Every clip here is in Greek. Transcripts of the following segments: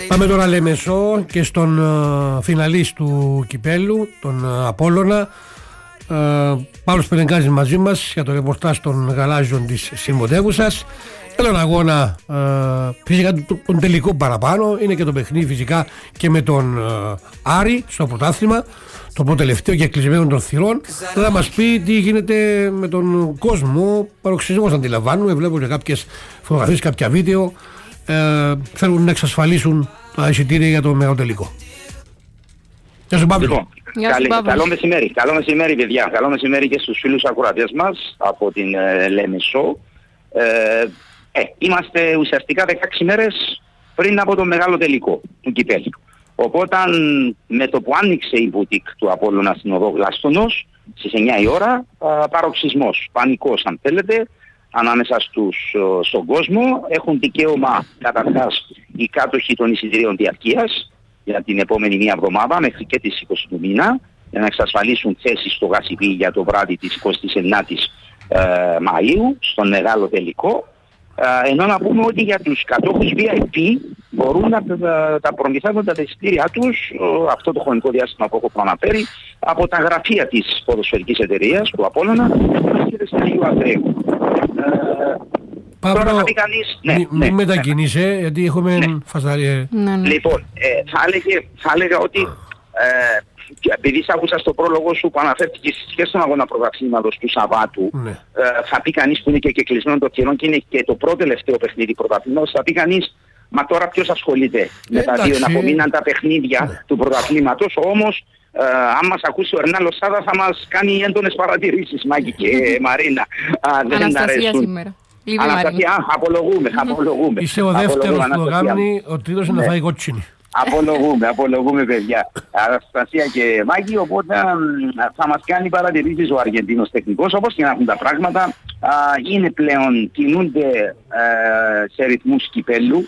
Πάμε τώρα Λεμεσό και στον φιναλίστ του κυπέλου, τον Απόλλωνα. Παύλος Πελεγκάζης μαζί μας για το ρεπορτάζ των γαλάζιων της συμποτεύουσας. Έναν αγώνα φυσικά τον τελικό παραπάνω, είναι και το παιχνίδι φυσικά και με τον Άρη στο πρωτάθλημα, το προτελευταίο και κλεισμένο των θυρών. Θα μας πει τι γίνεται με τον κόσμο, παροξυσμός αντιλαμβάνουμε, βλέπω και κάποιες φωτογραφίες, κάποια βίντεο, θέλουν να εξασφαλίσουν τα εισιτήρια για το μεγάλο τελικό. Γεια σου Παύλο. Καλό μεσημέρι. Καλό μεσημέρι παιδιά. Καλό μεσημέρι και στους φίλους ακροατές μας από την Λεμεσό. Είμαστε ουσιαστικά 16 μέρες πριν από το μεγάλο τελικό του κυπέλλου. Οπότε με το που άνοιξε η μπουτίκ του Απόλλωνα στην οδό Γλάστονος στις 9 η ώρα, παροξυσμός, πανικός αν θέλετε, ανάμεσα στον κόσμο. Έχουν δικαίωμα καταρχάς οι κάτοχοι των εισιτηρίων διαρκείας για την επόμενη μία εβδομάδα μέχρι και τις 20 του μήνα, για να εξασφαλίσουν θέσεις στο Γασιπί για το βράδυ της 29ης Μαΐου στον μεγάλο τελικό. Ενώ να πούμε ότι για τους κατόχους VIP μπορούν να τα προμηθεύουν τα εισιτήριά τους αυτό το χρονικό διάστημα που έχω προαναφέρει από τα γραφεία της ποδοσφαιρικής εταιρείας του Απόλλωνα και στην Αγίου Ανδρέου. Παύλο, μην μετακινείσαι γιατί έχουμε φασαρία. Λοιπόν, θα έλεγα ότι επειδή σ' άκουσα στο πρόλογο σου που αναφέρθηκε και στον αγώνα πρωταθλήματος του Σαββάτου, θα πει κανείς που είναι και κλεισμένο το καιρό και είναι και το πρώτο τελευταίο παιχνίδι πρωταθλήματος, θα πει κανείς μα τώρα ποιος ασχολείται με τα δύο, να απομείναν τα παιχνίδια του πρωταθλήματος. Όμως αν μας ακούσει ο Ερνάν Λοσάδα θα μας κάνει έντονες παρατηρήσεις, Μάκη και Μαρίνα. Δεν αρέσουν. Σήμερα. Αναστασία, απολογούμε. Είσαι ο δεύτερος που το κάνει, ο τρίτος είναι να φάει κότσινη. Απολογούμε παιδιά. Αναστασία και Μάκη, οπότε θα μας κάνει παρατηρήσεις ο Αργεντίνος τεχνικός, όπως και να έχουν τα πράγματα. Είναι πλέον, κινούνται σε ρυθμούς κυπέλλου.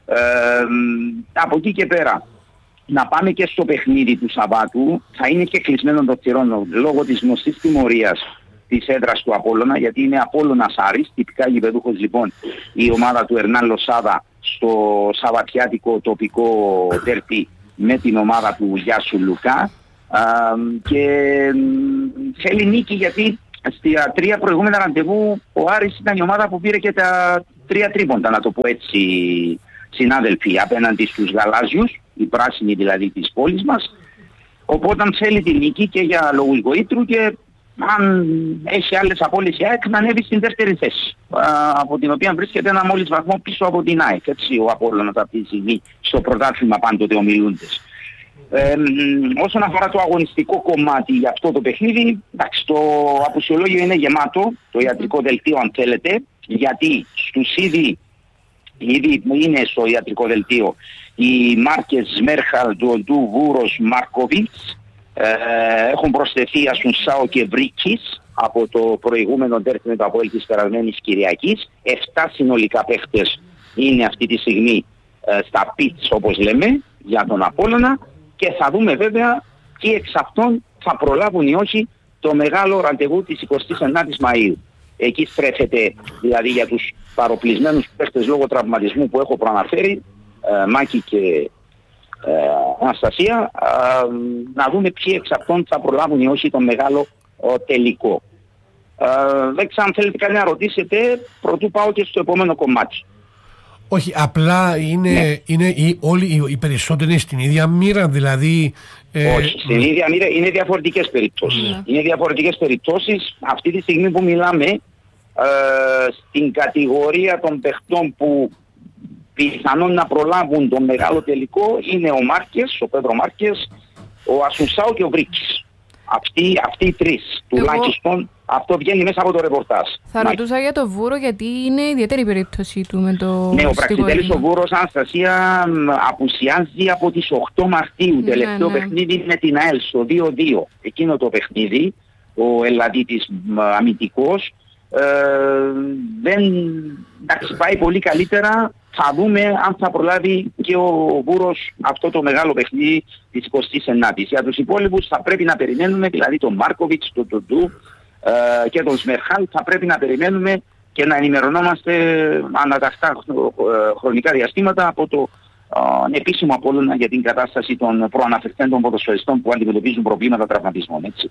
Από εκεί και πέρα, να πάμε και στο παιχνίδι του Σαββάτου, θα είναι και κλεισμένο το θυρών λόγω της γνωστής τιμωρίας της έδρας του Απόλλωνα, γιατί είναι Απόλλωνας Άρης, τυπικά γηπεδούχος λοιπόν η ομάδα του Ερνάν Λοσάδα στο σαββατιάτικο τοπικό τέρπι με την ομάδα του Γιάσου Λουκά, και θέλει νίκη γιατί στα τρία προηγούμενα ραντεβού ο Άρης ήταν η ομάδα που πήρε και τα τρία τρίποντα, να το πω έτσι συνάδελφοι, απέναντι στους γαλάζιους, οι πράσινοι δηλαδή της πόλης μας. Οπότε θέλει τη νίκη και για λόγου γοήτρου και αν έχει άλλες απώλειες η ΑΕΚ να ανέβει στην δεύτερη θέση, από την οποία βρίσκεται ένα μόλις βαθμό πίσω από την ΑΕΚ. Έτσι ο Απόλλωνας αυτή τη στιγμή στο πρωτάθλημα πάντοτε ομιλούντες. Όσον αφορά το αγωνιστικό κομμάτι για αυτό το παιχνίδι, εντάξει, το απουσιολόγιο είναι γεμάτο, το ιατρικό δελτίο αν θέλετε, γιατί στους ήδη είναι στο ιατρικό δελτίο οι μάρκες Σμέρχαλ, Ντουοντού, Βούρος, Μάρκοβιτς. Έχουν προσθεθεί Ασουνσάο και Βρίκης από το προηγούμενο τέρφι με το Αποέλ της περασμένης Κυριακής. 7 συνολικά παίχτες είναι αυτή τη στιγμή στα πιτς όπως λέμε για τον Απόλλωνα, και θα δούμε βέβαια τι εξ αυτών θα προλάβουν ή όχι το μεγάλο ραντεβού της 29ης Μαΐου. Εκεί στρέφεται δηλαδή για τους παροπλισμένους παίχτες λόγω τραυματισμού που έχω προαναφέρει, Μάκη και Αναστασία, να δούμε ποιοι εξ αυτών θα προλάβουν ή όχι το μεγάλο τελικό. Δεν ξέρω αν θέλετε κάτι να ρωτήσετε πρωτού πάω και στο επόμενο κομμάτι. Όχι, απλά είναι όλοι οι περισσότεροι στην ίδια μοίρα, δηλαδή... Όχι, στην ίδια μοίρα είναι διαφορετικές περιπτώσεις. Είναι διαφορετικές περιπτώσεις. Αυτή τη στιγμή που μιλάμε, στην κατηγορία των παιχτών που πιθανόν να προλάβουν τον μεγάλο τελικό είναι ο Μάρκες, ο Πέδρο Μάρκες, ο Ασουνσάο και ο Βρίκης. Αυτοί οι τρεις τουλάχιστον, αυτό βγαίνει μέσα από το ρεπορτάζ. Θα ρωτούσα για το Βούρο γιατί είναι ιδιαίτερη περίπτωση του με το... Ναι, ο Πραξιτέλης ο Βούρος, Αναστασία, απουσιάζει από τις 8 Μαρτίου. Τελευταίο παιχνίδι με την ΑΕΛ στο 2-2. Εκείνο το παιχνίδι, ο Ελλαδίτης αμυντικός, εντάξει, πάει πολύ καλύτερα. Θα δούμε αν θα προλάβει και ο Βούρος αυτό το μεγάλο παιχνίδι της 29ης. Για τους υπόλοιπους θα πρέπει να περιμένουμε, δηλαδή τον Μάρκοβιτς, τον Τοντού και τον Σμερχάλ, θα πρέπει να περιμένουμε και να ενημερωνόμαστε ανατακτά χρονικά διαστήματα από το επίσημο Απόλλωνα για την κατάσταση των προαναφερθέντων ποδοσφαιριστών που αντιμετωπίζουν προβλήματα τραυματισμών. Έτσι.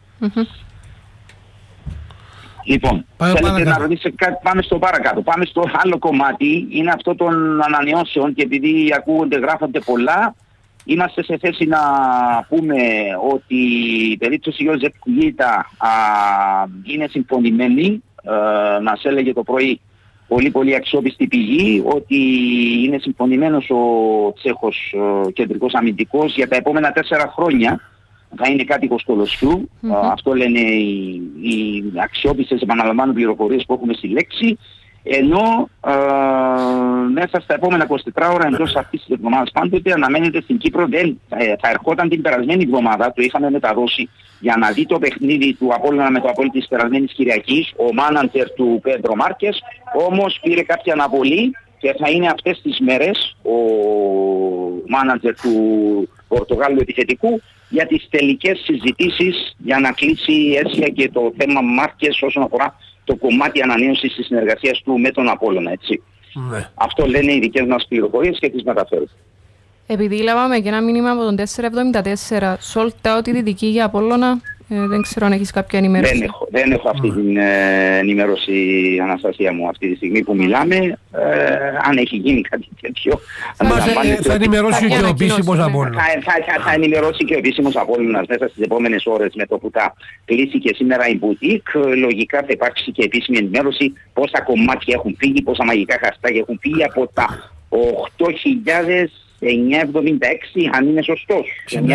Λοιπόν, θέλετε να ρωτήσετε κάτι, πάμε στο παρακάτω. Πάμε στο άλλο κομμάτι, είναι αυτό των ανανεώσεων και επειδή ακούγονται, γράφονται πολλά, είμαστε σε θέση να πούμε ότι η περίπτωση Ιωζεφ Κουγίτα είναι συμφωνημένη. Μας έλεγε το πρωί πολύ αξιόπιστη πηγή ότι είναι συμφωνημένος ο Τσέχος κεντρικός αμυντικός για τα επόμενα 4 χρόνια. Θα είναι κάτοικος Κολοσσιού. Αυτό λένε οι αξιόπιστες, επαναλαμβάνω, πληροφορίες που έχουμε συλλέξει. Ενώ μέσα στα επόμενα 24 ώρα εντός αυτής της εβδομάδας πάντοτε αναμένεται στην Κύπρο, θα ερχόταν την περασμένη εβδομάδα, το είχαμε μεταδώσει για να δει το παιχνίδι του Απόλλωνα με το Απόλλωνα της περασμένης Κυριακής, ο μάνατζερ του Πέντρο Μάρκες, όμως πήρε κάποια αναβολή και θα είναι αυτές τις μέρες ο μάνατζερ του Πορτογάλου επιθετικού για τις τελικές συζητήσεις για να κλείσει αίσια και το θέμα Μάρκες όσον αφορά το κομμάτι ανανέωσης της συνεργασίας του με τον Απόλλωνα, έτσι. Ναι. Αυτό λένε οι δικές μας πληροφορίες και τις μεταφέρω. Επειδή λάβαμε και ένα μήνυμα από τον 474, sold out η Δυτική για Απόλλωνα, δεν ξέρω αν έχεις κάποια ενημέρωση. Δεν έχω αυτή την ενημέρωση, Αναστασία μου, αυτή τη στιγμή που μιλάμε. Αν έχει γίνει κάτι τέτοιο... Θα ενημερώσει και ο επίσημος Απόλλωνας. Θα ενημερώσει και ο επίσημος Απόλλωνας μέσα στις επόμενες ώρες με το που θα κλείσει και σήμερα η μπουτίκ. Λογικά θα υπάρξει και επίσημη ενημέρωση πόσα κομμάτια έχουν φύγει, πόσα μαγικά χαστάκια έχουν φύγει από τα 8.976, αν είναι σωστός.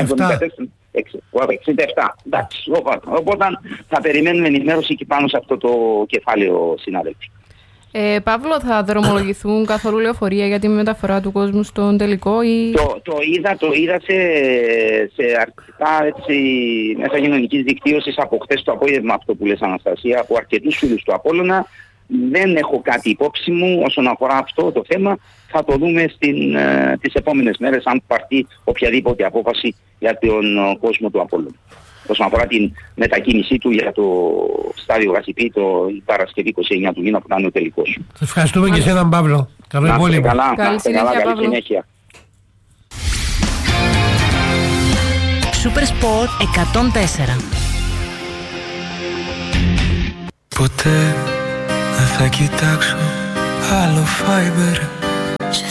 67. Εντάξει, οπότε θα περιμένουμε ενημέρωση και πάνω σε αυτό το κεφάλαιο, συνάδελφοι. Παύλο, θα δρομολογηθούν καθόλου λεωφορεία για τη μεταφορά του κόσμου στον τελικό ή... Το είδα σε αρκετά μέσα κοινωνικής δικτύωσης από χθες το απόγευμα, αυτό που λες, Αναστασία, από αρκετούς φίλους του Απόλλωνα. Δεν έχω κάτι υπόψη μου όσον αφορά αυτό το θέμα. Θα το δούμε τις επόμενες μέρες αν πάρθει οποιαδήποτε απόφαση για τον κόσμο του Απόλλωνα. Όσον αφορά την μετακίνησή του για το στάδιο Γασιπί η Παρασκευή 29 του μήνα που θα είναι ο τελικός. Ευχαριστούμε και εσένα, Παύλο. Καλό υπόλοιπο. Καλή συνέχεια. Super Sport 104. Ποτέ δεν θα κοιτάξω άλλο Fiber.